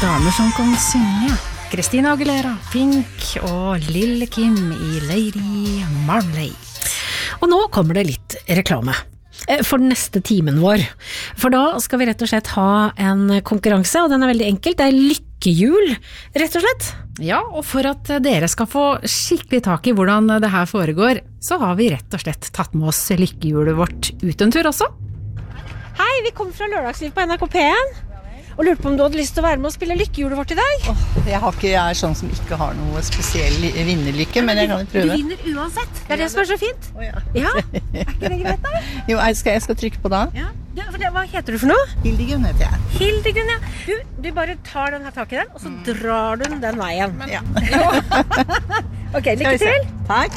damer som kan synge. Christina Aguilera, Pink og Lille Kim I Lady Marmalade. Og nå kommer det litt reklame for den neste timen vår. For da skal vi rett og slett ha en konkurranse, og den veldig enkelt. Det lykkehjul, rett og slett. Ja, og for at dere skal få skikkelig tak I hvordan det her foregår, så har vi rett og slett tatt med oss lykkehjulet vårt ut en tur også. Hei, vi kommer fra Lørdagsliv på NRK P1. Og lurte på om du hadde lyst til å være med og spille lykkehjulet vårt I dag? Jeg sånn som ikke har noe spesiell vinnerlykke, men jeg kan jo prøve. Du vinner uansett. Det det som så fint. Ja. Ja, ikke det greit da? Jo, jeg skal trykke på da. Ja. Hva heter du for noe? Hildegunn heter jeg. Hildegunn, ja. Du bare tar den her tak I den, og så drar du den veien. Ja. Ok, lykke til. Takk.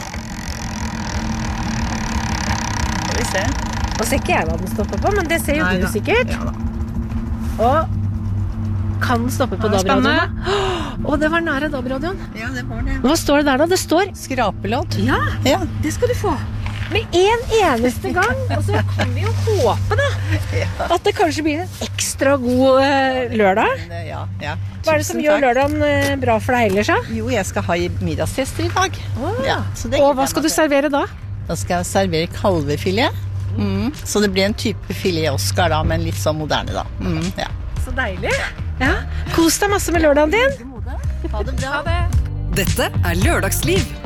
Skal vi se. Nå ser ikke jeg hva den stopper på, men det ser jo du sikkert. Ja da. Og kan den stoppe på DAB-radioen? Å, det var nære DAB-radioen. Ja, det var det. Hva står det der da? Det står Skrapelodd. Ja, Ja. det skal du få. Med en eneste gang. Og så kan vi jo håpe da at det kanskje blir en ekstra god lørdag. Men, ja. Hva det som gjør lørdagen bra for deg ellers? Jo, jeg skal ha middagsfester I dag. Ja, så det Og hva skal du servere da? Da skal jeg servere kalvefilet. Så det blir en type filet Oscar da, men litt sånn moderne da. Ja. Så deilig. Ja, kos deg masse med lørdagen din. Ha det bra. Dette Lørdagsliv